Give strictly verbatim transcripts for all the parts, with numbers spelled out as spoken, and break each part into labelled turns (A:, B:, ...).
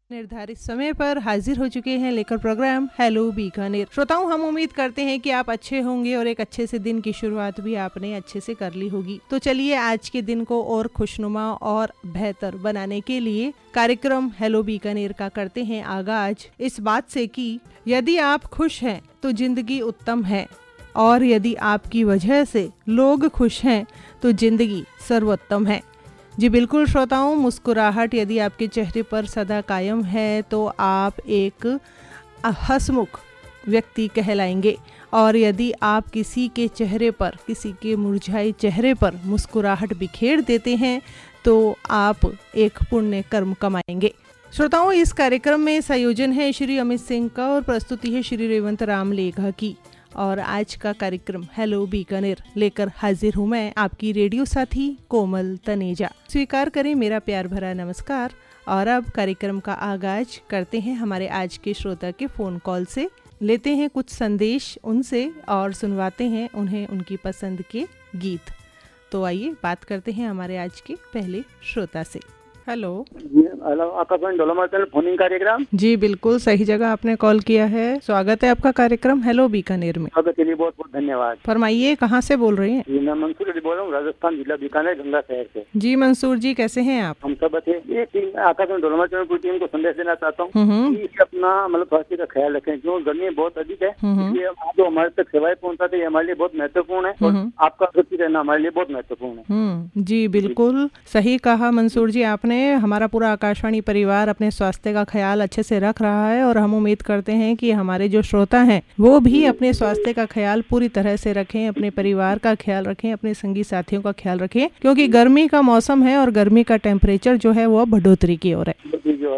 A: निर्धारित समय पर हाजिर हो चुके हैं लेकर प्रोग्राम हेलो बीकानेर। श्रोताओं, हम उम्मीद करते हैं कि आप अच्छे होंगे और एक अच्छे से दिन की शुरुआत भी आपने अच्छे से कर ली होगी। तो चलिए आज के दिन को और खुशनुमा और बेहतर बनाने के लिए कार्यक्रम हेलो बीकानेर का करते हैं आगाज इस बात से कि यदि आप खुश हैं तो जिंदगी उत्तम है, और यदि आपकी वजह से लोग खुश हैं तो जिंदगी सर्वोत्तम है। जी बिल्कुल श्रोताओं, मुस्कुराहट यदि आपके चेहरे पर सदा कायम है तो आप एक हंसमुख व्यक्ति कहलाएंगे, और यदि आप किसी के चेहरे पर, किसी के मुरझाए चेहरे पर मुस्कुराहट बिखेर देते हैं तो आप एक पुण्य कर्म कमाएंगे। श्रोताओं, इस कार्यक्रम में संयोजन है श्री अमित सिंह का और प्रस्तुति है श्री रेवंत राम लेघा की। और आज का कार्यक्रम हेलो बीकानेर लेकर हाजिर हूँ मैं, आपकी रेडियो साथी कोमल तनेजा। स्वीकार करें मेरा प्यार भरा नमस्कार। और अब कार्यक्रम का आगाज करते हैं हमारे आज के श्रोता के फ़ोन कॉल से। लेते हैं कुछ संदेश उनसे और सुनवाते हैं उन्हें उनकी पसंद के गीत। तो आइए बात करते हैं हमारे आज के पहले श्रोता से। Hello
B: hello Akashvani ढोलमा channel phoning कार्यक्रम।
A: जी बिल्कुल सही जगह आपने कॉल किया है। स्वागत है आपका कार्यक्रम हेलो बीकानेर में।
B: स्वागत के लिए बहुत बहुत धन्यवाद।
A: फरमाइए, कहाँ से बोल रहे हैं?
B: जी मैं मंसूर अली बोल रहा हूँ, राजस्थान जिला बीकानेर गंगा शहर से।
A: जी मंसूर जी, कैसे हैं आप?
B: हम सब अच्छे। ये टीम आकाशवाणी ढोलमा चैनल पूरी टीम को संदेश देना चाहता हूँ कि अपना मतलब स्वास्थ्य का ख्याल रखें, क्योंकि गर्मी बहुत अधिक है। इसलिए आप जो हमारे तक सेवाएं पहुँचाते हैं हमारे लिए बहुत महत्वपूर्ण है, और आपका सुरक्षित रहना हमारे लिए बहुत महत्वपूर्ण है।
A: जी बिल्कुल सही कहा मंसूर जी आपने। हमारा पूरा आकाशवाणी परिवार अपने स्वास्थ्य का ख्याल अच्छे से रख रहा है, और हम उम्मीद करते हैं कि हमारे जो श्रोता हैं वो भी अपने स्वास्थ्य का ख्याल पूरी तरह से रखें, अपने परिवार का ख्याल रखें, अपने संगी साथियों का ख्याल रखें, क्योंकि गर्मी का मौसम है और गर्मी का टेम्परेचर जो है वो बढ़ोतरी की ओर है।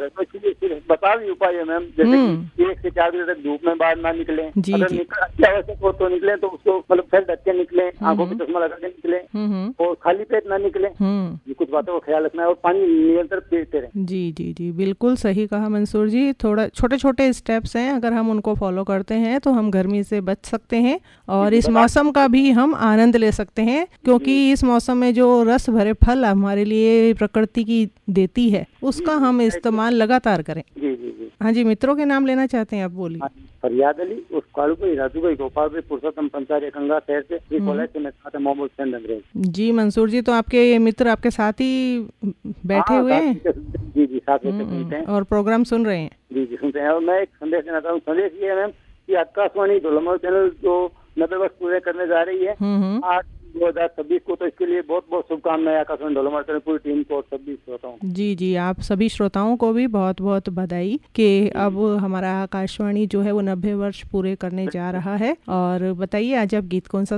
B: बता भी उपाय है मैम, जैसे कि एक से चार बजे तक धूप में बाहर ना निकले, अगर अत्यावश्यक हो तो निकले तो उसको मतलब सर ढक के निकले, आंखों पे चश्मा लगा के निकले, और खाली पेट ना निकले। ये कुछ बातों का ख्याल रखना है, और पानी निरंतर पीते रहे।
A: जी जी जी बिल्कुल सही कहा मंसूर जी। थोड़ा छोटे छोटे स्टेप्स हैं, अगर हम उनको फॉलो करते हैं तो हम गर्मी से बच सकते हैं और इस मौसम का भी हम आनंद ले सकते हैं, क्योंकि इस मौसम में जो रस भरे फल हमारे लिए प्रकृति की देती है उसका हम इस्तेमाल लगातार करें।
B: जी जी जी
A: हाँ जी, मित्रों के नाम लेना चाहते हैं आप, बोलिए।
B: फरियाद अली, उस कालू भाई, राजू भाई, गोपाल भाई, पुरुषोत्तम पंचारी, गंगा शहर से, कॉलेज से मैं साथ मोहम्मद हुसैन अंग्रेज।
A: जी मंसूर जी, तो आपके ये मित्र आपके साथ ही बैठे हुए हैं?
B: जी जी साथ बैठे हैं
A: और प्रोग्राम सुन रहे हैं? जी
B: जी सुनते हैं। और मैं एक संदेश देना चाहता हूँ। संदेश ये है मैम कि आकाशवाणी ढोलमा चैनल जो नब्बे वर्ष पूरे करने जा रही है आठ दो हजार छब्बीस को, तो इसके लिए बहुत बहुत शुभकामनाएं आकाशवाणी ढोलमा चैनल पूरी टीम को और सभी श्रोताओं।
A: जी जी, आप सभी श्रोताओं को भी बहुत बहुत बधाई कि अब हमारा आकाशवाणी जो है वो नब्बे वर्ष पूरे करने जा रहा है। और बताइए आज आप गीत कौन सा